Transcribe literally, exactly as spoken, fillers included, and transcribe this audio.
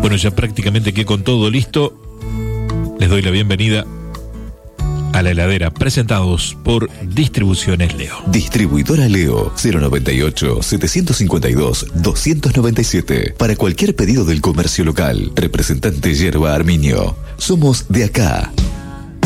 Bueno, ya prácticamente que con todo listo, les doy la bienvenida a la heladera, presentados por Distribuciones Leo. Distribuidora Leo, cero noventa y ocho, setecientos cincuenta y dos, doscientos noventa y siete. Para cualquier pedido del comercio local. Representante Yerba Arminio. Somos de acá.